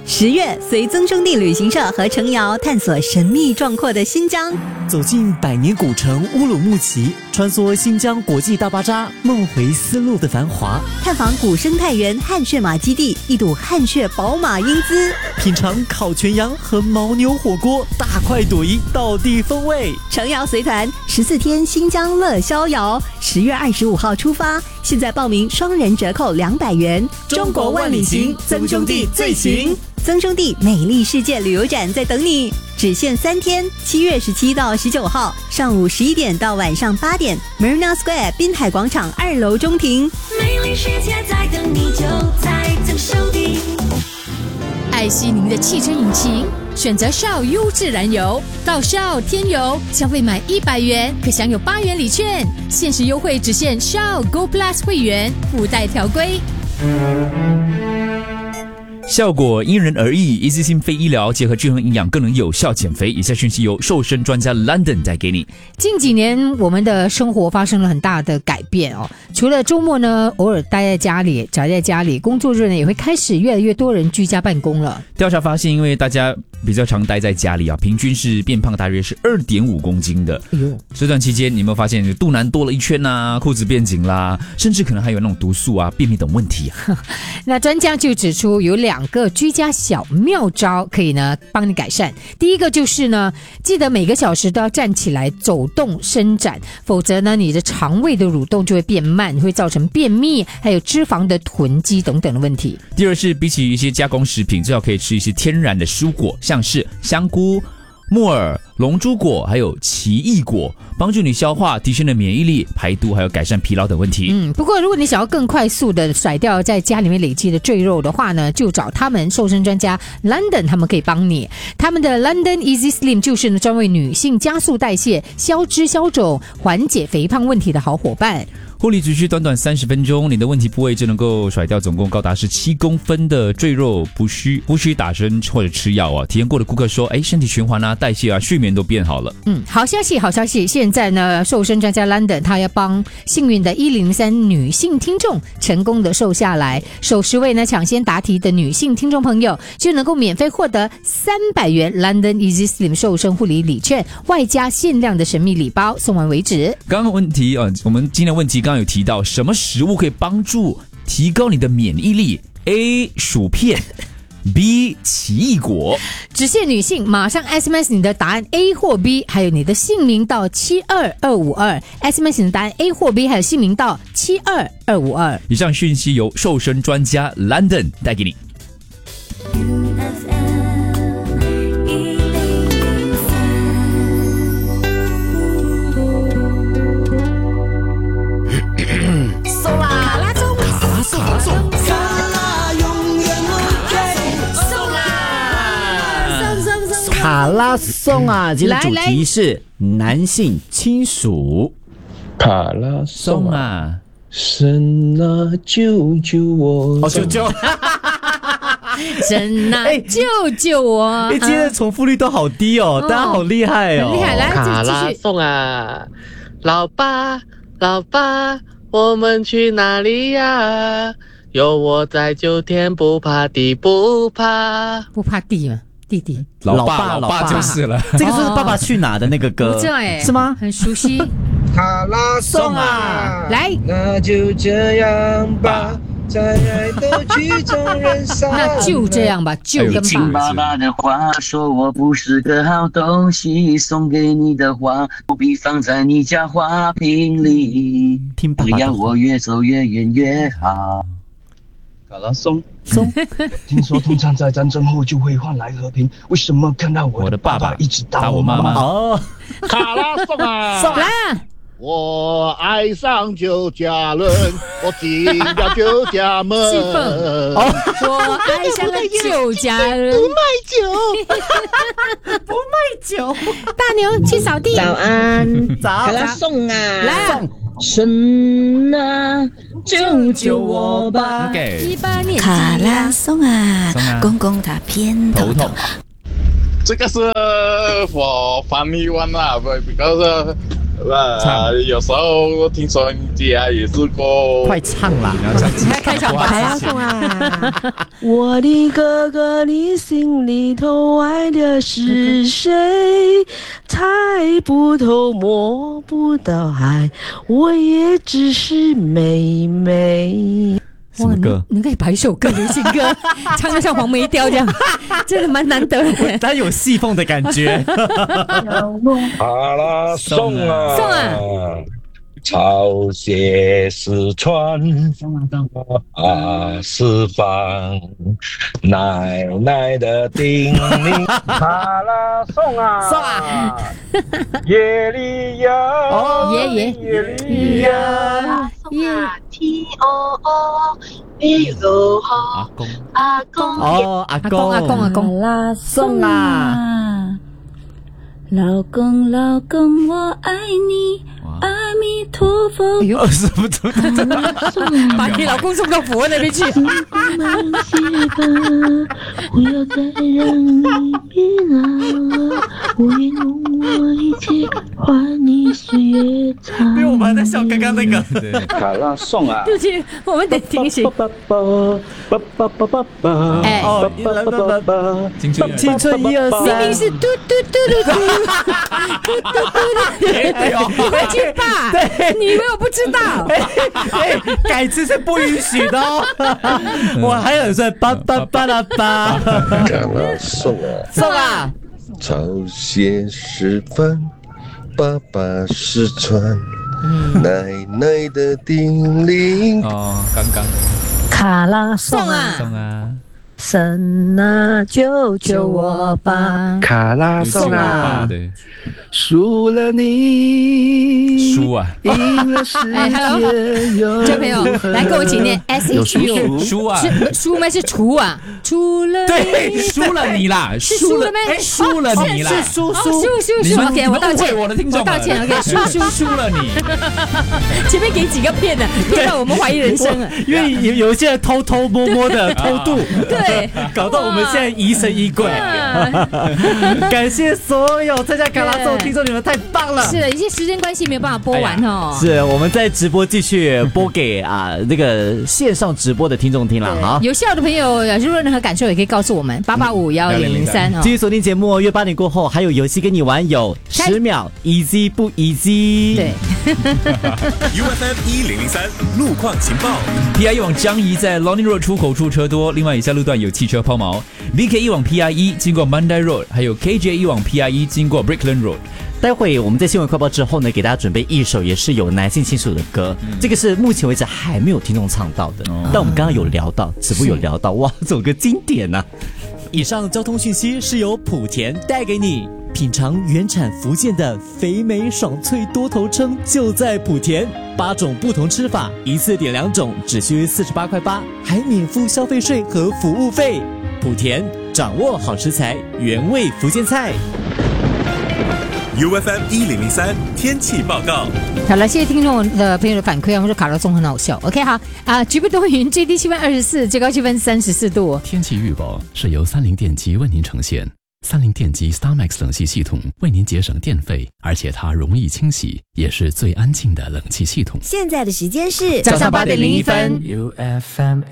10月，随曾兄弟旅行社和程瑶探索神秘壮阔的新疆， 走进百年古城乌鲁木齐，穿梭新疆国际大巴扎，梦回丝路的繁华， 探访古生态园汗血马基地，一睹汗血宝马英姿， 品尝烤全羊和牦牛火锅，大快朵颐，道地风味。 程瑶随团14天新疆乐逍遥，10月25号出发，现在报名双人折扣200元。 中国万里行，曾兄弟最行。 曾兄弟美丽世界旅游展在等你，只限3天，7月17到19号，上午11点到晚上8点 ，Marina Square 滨海广场2楼中庭。 美丽世界在等你，就在曾兄弟。 爱惜您的汽车引擎，选择Shell优质燃油，到Shell添油，消费满100元可享有8元礼券，限时优惠只限Shell Go Plus 会员，附带条规。 效果因人而异，一次性非医疗结合均衡营养更能有效减肥。以下讯息由瘦身专家 London 带给你。 近几年我们的生活发生了很大的改变哦，除了周末呢偶尔待在家里宅在家里，工作日呢也会开始越来越多人居家办公了。 调查发现，因为大家比较常待在家里啊，平均是变胖大约是2.5公斤的。这段期间你有没有发现肚腩多了一圈啊，裤子变紧啦，甚至可能还有那种毒素啊、便秘等问题啊。 那专家就指出有2个居家小妙招可以呢帮你改善。第一个就是呢，记得每个小时都要站起来走动伸展，否则呢你的肠胃的蠕动就会变慢，会造成便秘还有脂肪的囤积等等的问题。 第二是比起一些加工食品，最好可以吃一些天然的蔬果，像是香菇、木耳、龙珠果还有奇异果，帮助你消化，提升了免疫力、排毒还有改善疲劳等问题。 不过如果你想要更快速的甩掉在家里面累积的赘肉的话呢，就找他们瘦身专家 London， 他们可以帮你。他们的 London Easy Slim 就是呢专为女性加速代谢、消脂消肿、缓解肥胖问题的好伙伴。 护理只需短短30分钟，你的问题部位就能够甩掉总共高达17公分的赘肉，不需打针或者吃药啊。体验过的顾客说，身体循环啊、代谢啊、睡眠都变好了。 好消息！现在呢，瘦身专家 London 他要帮幸运的103女性听众成功的瘦下来，首10位呢抢先答题的女性听众朋友就能够免费获得300元 London Easy Slim 瘦身护理礼券，外加限量的神秘礼包，送完为止。 刚刚问题我们今天的问题刚刚有提到什么食物可以帮助提高你的免疫力 ？A. 薯片，B. 奇异果。 只限女性，马上 SMS 你的答案 A 或 B， 还有你的姓名到72252 SMS 你的答案 A 或 B， 还有姓名到72252。 以上讯息由瘦身专家 London 带给你。 卡拉颂啊，今天主题是男性亲属。 卡拉颂啊，神啊，救救我！ 救救！ 神啊，救救我！ 今天的重复率都好低哦，大家好厉害哦！ 很厉害，来卡拉颂啊，老爸，老爸，我们去哪里呀？有我在就天不怕地不怕， 不怕地嘛。弟弟， 老爸就是了。 这个是《爸爸去哪》的那个歌，是吗？ 很熟悉。 卡拉颂啊， 来， 那就这样吧，再爱都曲终人散。 那就这样吧，就跟听爸爸的话，说我不是个好东西，送给你的花不必放在你家花瓶里， 听爸爸的话， 只要我越走越远越好。 卡拉颂，听说通常在战争后就会换来和平，为什么看到我的爸爸一直打我妈妈？ 哦， 卡拉颂啊， 来啊！ 我爱上旧家人，我进了旧家门。 我爱上了旧家人， 不卖酒，不卖酒。大牛去扫地。 早安， 早， 卡拉颂啊， 来。 神啊，救救我吧！ 卡拉颂啊，公公他偏头痛。 这个是我funny one 啦，because 有时候听收音机啊也是过。 快唱啦！ 开场白要送啊！我的哥哥，你心里头爱的是谁？猜不透，摸不到，爱我也只是妹妹。 什么歌？ 你可以把一首歌流行歌唱得像黄梅调这样，真的蛮难得的。 它有细缝的感觉。 好啦，送啊， 送啊！ 朝鲜、四川、四方，奶奶的叮咛，好啦，送啊， 送啊！ 夜里呀， 夜里呀， 送啊 T O O B O O 阿公哦，阿公啦，送啊！老公，老公，我爱你。阿弥陀佛， 哎呦， 什么都把你老公送到佛那边去。 不要再让你变老，我愿用我一切换你岁月长。 因为我们还在笑刚刚那个。 卡拉送啊！ 对不起，我们得听一些。哎， 青春青春123， 明明是嘟嘟嘟嘟嘟嘟嘟嘟。你会去吧？对，你以为我不知道？ 改词是不允许的哦。我还有说巴巴巴拉巴。 卡拉送啊！ 送啊！ 朝鲜师范，爸爸是川，奶奶的叮咛。 哦，刚刚卡拉送啊！ 送啊！ 神啊，救救我吧！ 卡拉送啊！ 对， 输了你， 输啊！ 赢了世界有。 这位朋友，来跟我一起念 SHU。 输啊！ 输吗？是除啊，除了对，输了你啦， 是输了没？ 输了你啦， 是输。 你们 OK， 我道歉， 我的听众， 我道歉 OK， 输了你。 前面给几个骗的，骗到我们怀疑人生了。 因为有一些人偷偷摸摸的偷渡， 对， 搞到我们现在疑神疑鬼。感谢所有参加卡拉颂听众，你们太棒了。 是的，一些时间关系没有办法播完哦。 是我们在直播继续播给那个线上直播的听众听了哈。 有效的朋友，如果有任何感受也可以告诉我们8851003。 继续锁定节目，约8点过后还有游戏跟你玩，有10秒 easy 不 easy？ 对。 UFM 1003路况情报 PIE 往江怡在 Lonning Road 出口处车多，另外以下路段有汽车抛锚。BKE 往 PIE 经过 Mandai Road， 还有 KJE 往 PIE 经过 Brickland Road。 待会我们在新闻快报之后呢，给大家准备一首也是有男性亲属的歌，这个是目前为止还没有听众唱到的，但我们刚刚有聊到，直播有聊到，哇，这首歌经典啊！以上交通讯息是由莆田带给你。品尝原产福建的肥美爽脆多头称就在莆田，8种不同吃法，一次点2种，只需48.8块，还免付消费税和服务费。莆田掌握好食材，原味福建菜。 UFM 1003天气报告。 好了，谢谢听众的朋友的反馈，我们说卡拉颂很好笑。OK， 好啊，局部多云，最低气温24，最高气温34度。 天气预报是由30电机为您呈现。30电机 StarMax 冷气系统为您节省电费，而且它容易清洗，也是最安静的冷气系统。 现在的时间是早上8点01分。 UFM